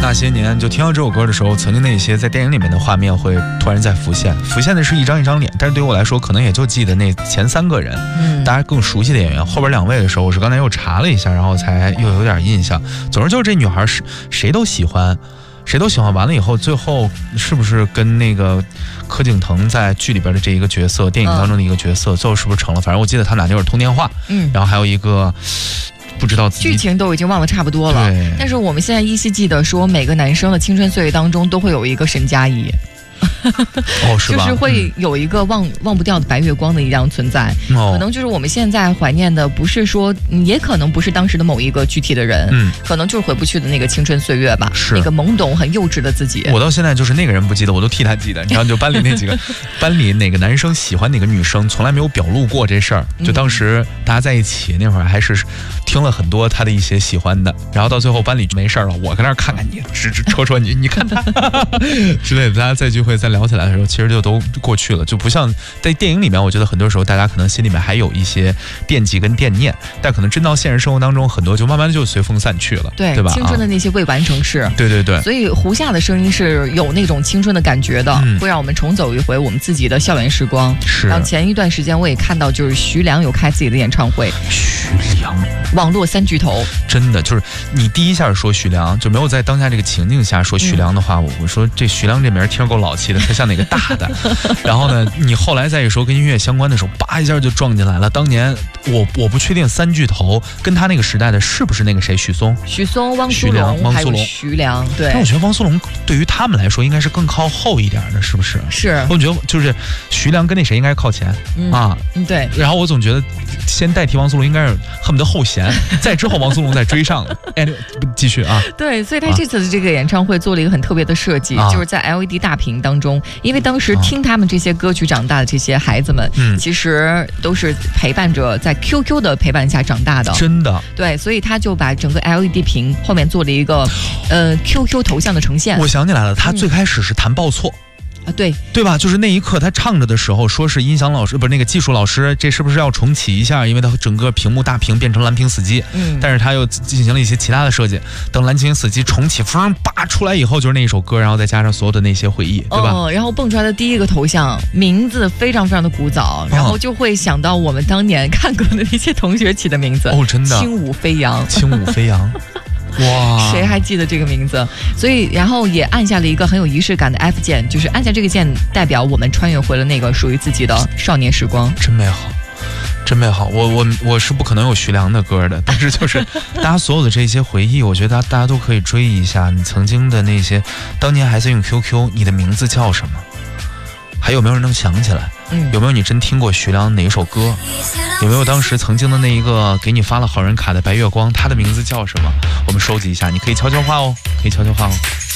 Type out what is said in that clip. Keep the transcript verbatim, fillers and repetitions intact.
那些年，就听到这首歌的时候，曾经那些在电影里面的画面会突然再浮现，浮现的是一张一张脸，但是对于我来说，可能也就记得那前三个人，嗯，大家更熟悉的演员。后边两位的时候，我是刚才又查了一下，然后才又有点印象。总之就是这女孩是谁都喜欢。谁都喜欢，完了以后，最后是不是跟那个柯景腾在剧里边的这一个角色，电影当中的一个角色，嗯、最后是不是成了？反正我记得他们俩那会儿通电话，嗯，然后还有一个不知道自己剧情都已经忘得差不多了。但是我们现在依稀记得说，每个男生的青春岁月当中都会有一个沈佳宜。 哦，是吧？ 就是会有一个忘、嗯、忘不掉的白月光的一样存在、哦，可能就是我们现在怀念的，不是说，也可能不是当时的某一个具体的人，嗯，可能就是回不去的那个青春岁月吧， 是那个懵懂、很幼稚的自己。 我到现在就是那个人不记得，我都替他记得。你知道，就班里那几个，班里哪个男生喜欢哪个女生，从来没有表露过这事儿。就当时大家在一起那会儿，还是听了很多他的一些喜欢的，然后到最后班里就没事了，我跟那儿看看你，指指戳戳你，你看他之类的，大家再聚会再聊起来的时候，其实就都过去了，就不像在电影里面，我觉得很多时候大家可能心里面还有一些惦记跟惦念，但可能真到现实生活当中，很多就慢慢就随风散去了， 对对吧？ 青春的那些未完成事， 对对对。 所以胡夏的声音是有那种青春的感觉的，嗯、会让我们重走一回我们自己的校园时光。 是。 然后前一段时间我也看到，就是徐良有开自己的演唱会。 徐良， 网络三巨头， 真的就是你第一下说徐良，就没有在当下这个情境下说徐良的话，嗯、我我说这徐良这名听着够老气的，他像哪个大的？然后呢，你后来再一说跟音乐相关的时候，叭一下就撞进来了。当年我我不确定三巨头跟他那个时代的是不是那个谁许嵩、 许嵩、汪苏泷，还有徐良。对， 但我觉得汪苏泷对于他们来说应该是更靠后一点的，是不是？ 是。 我觉得就是徐良跟那谁应该靠前、嗯、啊。 嗯，对。 然后我总觉得先代替汪苏泷应该是恨不得后弦，再之后汪苏泷再追上了。哎，继续啊。 对，所以他这次的这个演唱会做了一个很特别的设计，啊、就是在 L E D 大屏当中，因为当时听他们这些歌曲长大的这些孩子们，嗯，其实都是陪伴着在 Q Q 的陪伴下长大的， 真的。 对，所以他就把整个 L E D 屏后面做了一个呃 Q Q 头像的呈现。 我想起来了，他最开始是弹报错。 嗯啊，对对吧？就是那一刻他唱着的时候，说是音响老师不是那个技术老师，这是不是要重启一下？因为他整个屏幕大屏变成蓝屏死机，嗯，但是他又进行了一些其他的设计。等蓝屏死机重启，风叭出来以后，就是那一首歌，然后再加上所有的那些回忆，对吧？ 哦，然后蹦出来的第一个头像名字非常非常的古早，然后就会想到我们当年看过的那些同学起的名字。 哦，真的， 轻舞飞扬， 轻舞飞扬。哇， 谁还记得这个名字？所以，然后也按下了一个很有仪式感的 F 键，就是按下这个键，代表我们穿越回了那个属于自己的少年时光。 真美好，真美好。我我我是不可能有徐良的歌的，但是就是大家所有的这些回忆，我觉得大家都可以追一下你曾经的那些，当年还在用 Q Q， 你的名字叫什么？还有没有人能想起来？嗯，有没有你真听过徐良哪一首歌？有没有当时曾经的那一个给你发了好人卡的白月光，他的名字叫什么？我们收集一下，你可以悄悄话哦，可以悄悄话哦。